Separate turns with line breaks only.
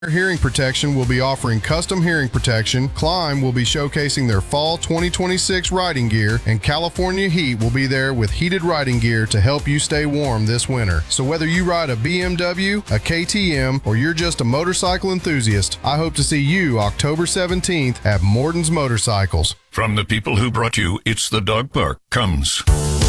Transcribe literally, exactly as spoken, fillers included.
Hearing Protection will be offering custom hearing protection. Climb will be showcasing their fall twenty twenty-six riding gear, and California Heat will be there with heated riding gear to help you stay warm this winter. So whether you ride a B M W, a K T M, or you're just a motorcycle enthusiast, I hope to see you October seventeenth at Morton's Motorcycles.
From the people who brought you It's the Dog Park comes